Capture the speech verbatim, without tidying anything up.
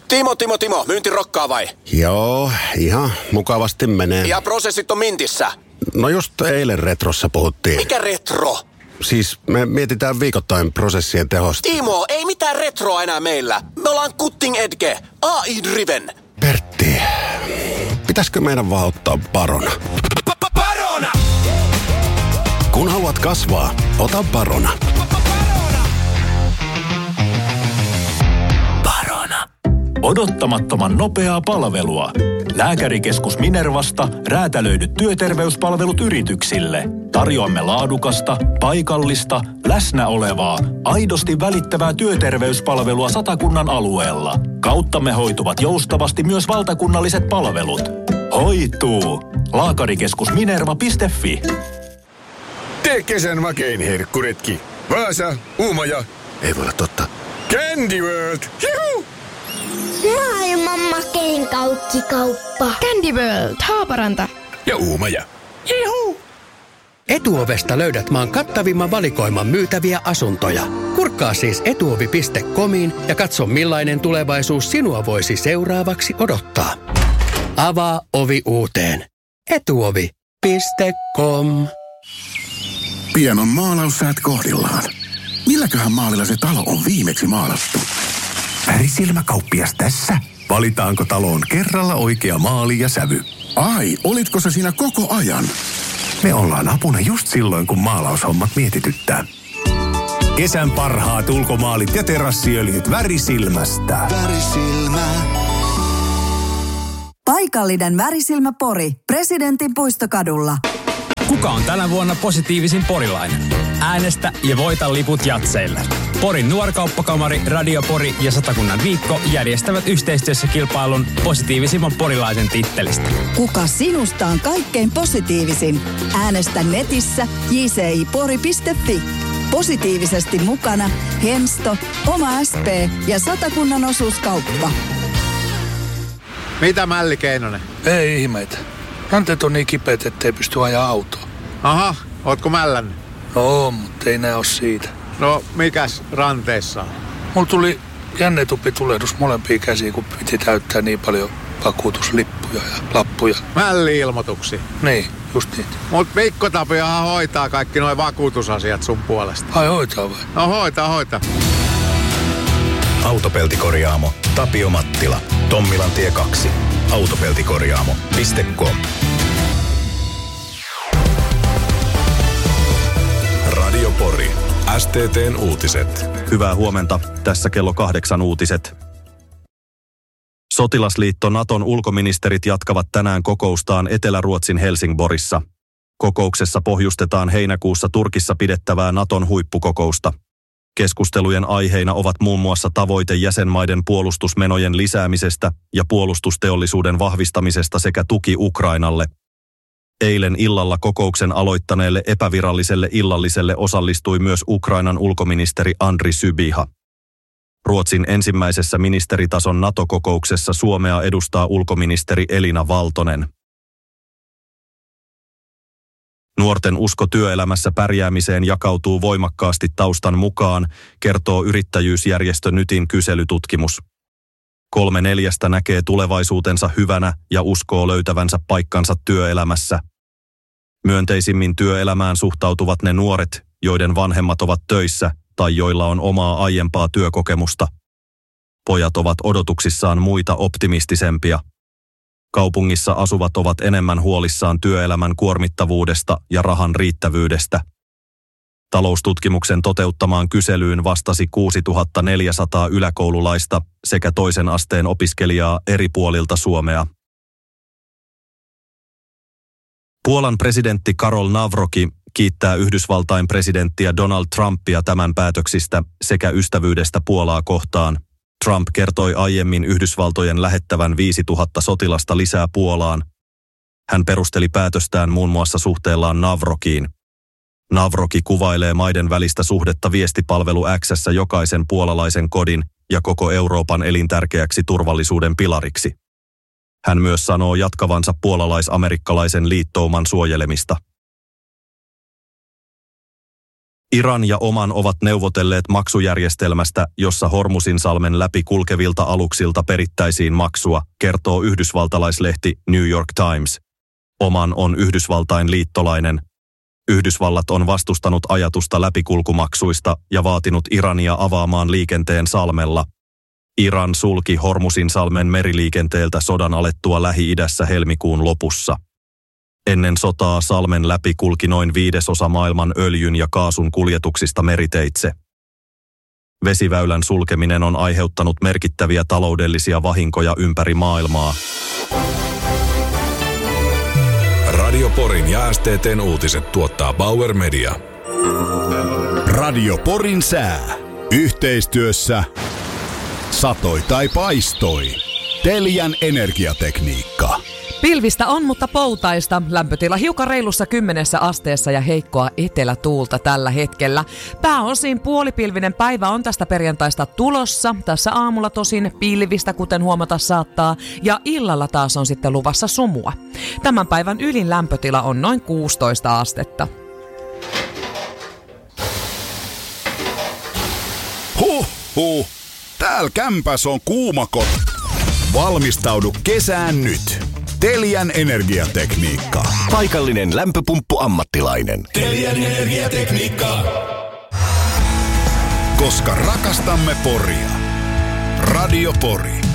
Timo, Timo, Timo, myynti rokkaa vai? Joo, ihan mukavasti menee. Ja prosessit on mintissä? No just eilen retrossa puhuttiin. Mikä retro? Siis me mietitään viikoittain prosessien tehosta. Timo, ei mitään retroa enää meillä. Me ollaan cutting edge, A I-driven. Pertti, pitäisikö meidän vaan ottaa Barona? Barona! Kun haluat kasvaa, ota Barona. Barona. Odottamattoman nopeaa palvelua. Lääkärikeskus Minervasta räätälöidyt työterveyspalvelut yrityksille. Tarjoamme laadukasta, paikallista, läsnä olevaa, aidosti välittävää työterveyspalvelua Satakunnan alueella. Kauttamme hoituvat joustavasti myös valtakunnalliset palvelut. Hoituu! Lääkärikeskus-minerva piste fi. Tee kesän makein herkkuretki. Vaasa, Uumaja. Ei voi olla totta. Candy World! Juhu! Maailman makein kauppikauppa. Candy World, Haaparanta. Ja Uumaja. Juhu! Etuovesta löydät maan kattavimman valikoiman myytäviä asuntoja. Kurkkaa siis etuovi piste comiin ja katso millainen tulevaisuus sinua voisi seuraavaksi odottaa. Avaa ovi uuteen. etuovi piste com. Pian on maalaussäät kohdillaan. Milläköhän maalilla se talo on viimeksi maalattu? Värisilmäkauppias tässä. Valitaanko taloon kerralla oikea maali ja sävy? Ai, olitko se siinä koko ajan? Me ollaan apuna just silloin, kun maalaushommat mietityttää. Kesän parhaat ulkomaalit ja terassiöljyt Värisilmästä. Värisilmä. Paikallinen Värisilmä Pori. Presidentin puistokadulla. Kuka on tänä vuonna positiivisin porilainen? Äänestä ja voita liput jatseille. Porin Nuorkauppakamari, Radio Pori ja Satakunnan viikko järjestävät yhteistyössä kilpailun positiivisimman porilaisen tittelistä. Kuka sinusta on kaikkein positiivisin? Äänestä netissä j c i pori piste fi. Positiivisesti mukana Hemsto, Oma S P ja Satakunnan osuuskauppa. Mitä Mälli Keinonen? Ei ihmeitä. Ranteet on niin kipeät, ettei pysty ajaa autoa. Aha, ootko mällännyt? Oo, mutta ei nää oo siitä. No, mikäs ranteissa on? Mulla tuli jännetuppitulehdus molempiin käsiin, kun piti täyttää niin paljon vakuutuslippuja ja lappuja. Mälli-ilmoituksia? Niin, just niitä. Mut Mikko Tapiohan hoitaa kaikki noi vakuutusasiat sun puolesta. Ai hoitaa vai? No hoitaa, hoitaa. Autopeltikorjaamo Tapio Mattila. Tommilan tie kaksi. Autopeltikorjaamo piste com. Radio Pori. S T T:n uutiset. Hyvää huomenta. Tässä kello kahdeksan uutiset. Sotilasliitto Naton ulkoministerit jatkavat tänään kokoustaan Etelä-Ruotsin Helsingborissa. Kokouksessa pohjustetaan heinäkuussa Turkissa pidettävää Naton huippukokousta. Keskustelujen aiheina ovat muun muassa tavoite jäsenmaiden puolustusmenojen lisäämisestä ja puolustusteollisuuden vahvistamisesta sekä tuki Ukrainalle. Eilen illalla kokouksen aloittaneelle epäviralliselle illalliselle osallistui myös Ukrainan ulkoministeri Andri Sybiha. Ruotsin ensimmäisessä ministeritason NATO-kokouksessa Suomea edustaa ulkoministeri Elina Valtonen. Nuorten usko työelämässä pärjäämiseen jakautuu voimakkaasti taustan mukaan, kertoo yrittäjyysjärjestö Nytin kyselytutkimus. Kolme neljästä näkee tulevaisuutensa hyvänä ja uskoo löytävänsä paikkansa työelämässä. Myönteisimmin työelämään suhtautuvat ne nuoret, joiden vanhemmat ovat töissä tai joilla on omaa aiempaa työkokemusta. Pojat ovat odotuksissaan muita optimistisempia. Kaupungissa asuvat ovat enemmän huolissaan työelämän kuormittavuudesta ja rahan riittävyydestä. Taloustutkimuksen toteuttamaan kyselyyn vastasi kuusituhatta neljäsataa yläkoululaista sekä toisen asteen opiskelijaa eri puolilta Suomea. Puolan presidentti Karol Nawrocki kiittää Yhdysvaltain presidenttiä Donald Trumpia tämän päätöksistä sekä ystävyydestä Puolaa kohtaan. Trump kertoi aiemmin Yhdysvaltojen lähettävän viisituhatta sotilasta lisää Puolaan. Hän perusteli päätöstään muun muassa suhteellaan Nawrockiin. Nawrocki kuvailee maiden välistä suhdetta viestipalvelu X:ssä jokaisen puolalaisen kodin ja koko Euroopan elintärkeäksi turvallisuuden pilariksi. Hän myös sanoo jatkavansa puolalais-amerikkalaisen liittouman suojelemista. Iran ja Oman ovat neuvotelleet maksujärjestelmästä, jossa Hormuzinsalmen läpi kulkevilta aluksilta perittäisiin maksua, kertoo yhdysvaltalaislehti New York Times. Oman on Yhdysvaltain liittolainen. Yhdysvallat on vastustanut ajatusta läpikulkumaksuista ja vaatinut Irania avaamaan liikenteen salmella. Iran sulki Hormuzinsalmen meriliikenteeltä sodan alettua Lähi-idässä helmikuun lopussa. Ennen sotaa salmen läpi kulki noin viidesosa maailman öljyn ja kaasun kuljetuksista meriteitse. Vesiväylän sulkeminen on aiheuttanut merkittäviä taloudellisia vahinkoja ympäri maailmaa. Radio Porin ja S T T:n uutiset tuottaa Bauer Media. Radio Porin sää. Yhteistyössä satoi tai paistoi. Telian energiatekniikka. Pilvistä on, mutta poutaista. Lämpötila hiukan reilussa kymmenessä asteessa ja heikkoa etelätuulta tällä hetkellä. Pääosin puolipilvinen päivä on tästä perjantaista tulossa. Tässä aamulla tosin pilvistä, kuten huomata saattaa, ja illalla taas on sitten luvassa sumua. Tämän päivän ylin lämpötila on noin kuusitoista astetta. Huh, huh. Täällä kämpäs on kuumakot. Valmistaudu kesään nyt. Telian energiatekniikka. Paikallinen lämpöpumppu-ammattilainen. Telian energiatekniikka. Koska rakastamme Poria. Radio Pori.